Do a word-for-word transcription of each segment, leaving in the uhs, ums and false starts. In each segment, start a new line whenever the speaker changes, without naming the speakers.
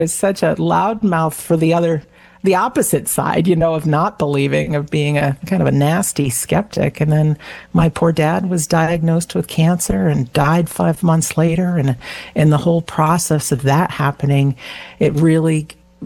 was such a loudmouth for the other, the opposite side, you know, of not believing, of being a kind of a nasty skeptic. And then my poor dad was diagnosed with cancer and died five months later. And in the whole process of that happening, it really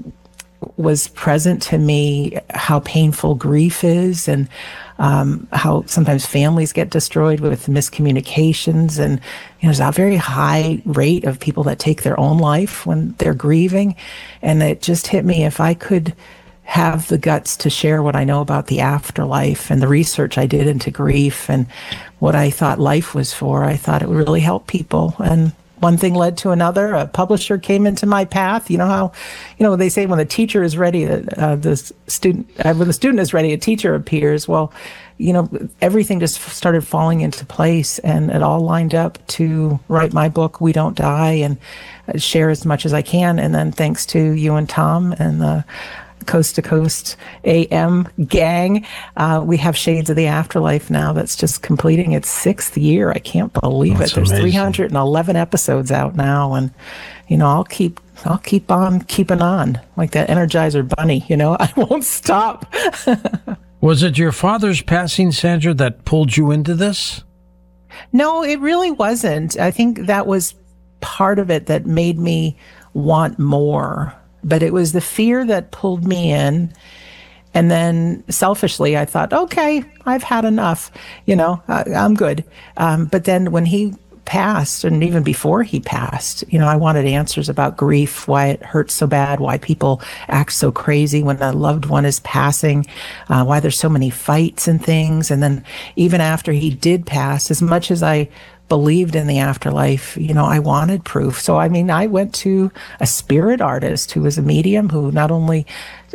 was present to me how painful grief is, and um, how sometimes families get destroyed with miscommunications. And you know, there's a very high rate of people that take their own life when they're grieving. And it just hit me, if I could have the guts to share what I know about the afterlife and the research I did into grief and what I thought life was for, I thought it would really help people. And one thing led to another. A publisher came into my path. You know how, you know, they say when the teacher is ready, uh, the student, uh, when the student is ready, a teacher appears. Well, you know, everything just started falling into place, and it all lined up to write my book, We Don't Die, and share as much as I can. And then thanks to you and Tom and the Coast to Coast A M gang, uh, we have Shades of the Afterlife now that's just completing its sixth year. I can't believe
that's
it. There's
amazing.
three hundred eleven episodes out now, and you know, I'll keep I'll keep on keeping on like that Energizer bunny. You know, I won't stop.
Was it your father's passing, Sandra, that pulled you into this?
No, it really wasn't. I think that was part of it that made me want more. But it was the fear that pulled me in. And then selfishly, I thought, okay, I've had enough. You know, I, I'm good. Um, but then when he passed, and even before he passed, you know, I wanted answers about grief, why it hurts so bad, why people act so crazy when a loved one is passing, uh, why there's so many fights and things. And then even after he did pass, as much as I believed in the afterlife, you know, I wanted proof. So, I mean, I went to a spirit artist who was a medium who not only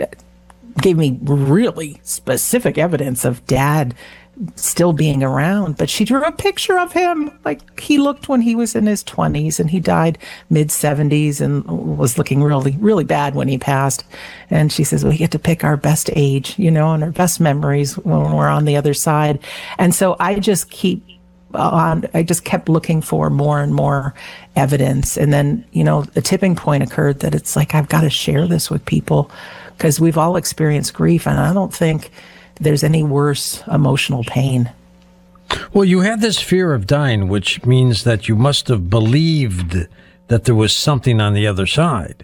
gave me really specific evidence of Dad still being around, but she drew a picture of him like he looked when he was in his twenties, and he died mid seventies and was looking really, really bad when he passed. And she says, we get to pick our best age, you know, and our best memories when we're on the other side. And so I just keep on, I just kept looking for more and more evidence. And then, you know, a tipping point occurred that it's like, I've got to share this with people, because we've all experienced grief, and I don't think there's any worse emotional pain.
Well, you had this fear of dying, which means that you must have believed that there was something on the other side.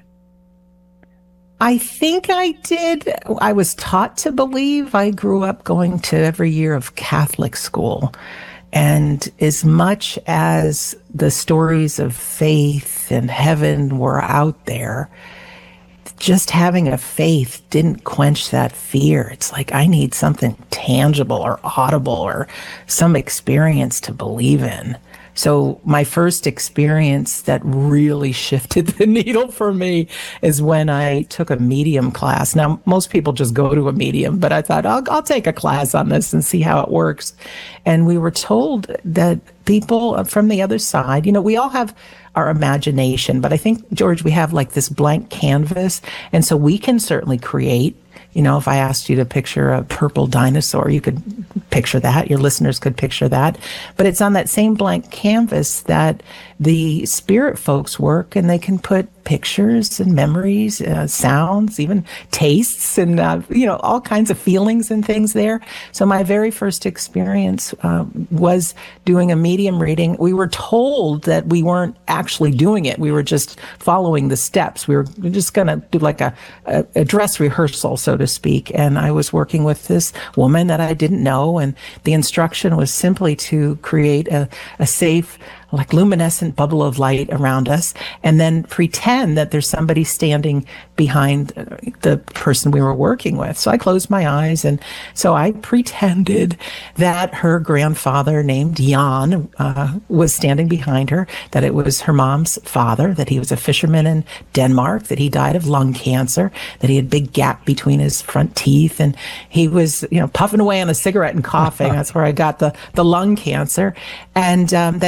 I think I did. I was taught to believe. I grew up going to every year of Catholic school. And as much as the stories of faith and heaven were out there, just having a faith didn't quench that fear. It's like, I need something tangible or audible or some experience to believe in. So my first experience that really shifted the needle for me is when I took a medium class. Now, most people just go to a medium, but I thought, I'll, I'll take a class on this and see how it works. And we were told that people from the other side, you know, we all have our imagination, but I think, George, we have like this blank canvas. And so we can certainly create. You know, if I asked you to picture a purple dinosaur, you could picture that. Your listeners could picture that. But it's on that same blank canvas that the spirit folks work, and they can put pictures and memories, uh, sounds, even tastes, and, uh, you know, all kinds of feelings and things there. So my very first experience uh, was doing a medium reading. We were told that we weren't actually doing it. We were just following the steps. We were just going to do like a, a, a dress rehearsal, so to speak. And I was working with this woman that I didn't know. And the instruction was simply to create a, a safe, like luminescent bubble of light around us, and then pretend that there's somebody standing behind the person we were working with. So I closed my eyes, and so I pretended that her grandfather named Jan uh, was standing behind her, that it was her mom's father, that he was a fisherman in Denmark, that he died of lung cancer, that he had a big gap between his front teeth, and he was, you know, puffing away on a cigarette and coughing. That's where I got the, the lung cancer, and um, that he never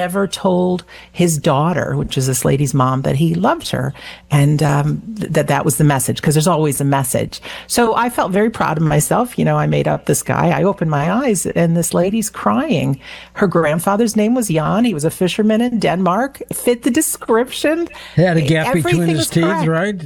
never told his daughter, which is this lady's mom, that he loved her, and um, th- that that was the message, because there's always a message. So I felt very proud of myself. You know, I made up this guy. I opened my eyes, and this lady's crying. Her grandfather's name was Jan. He was a fisherman in Denmark. Fit the description.
He had a gap
Everything
between his
was
teeth,
correct.
right?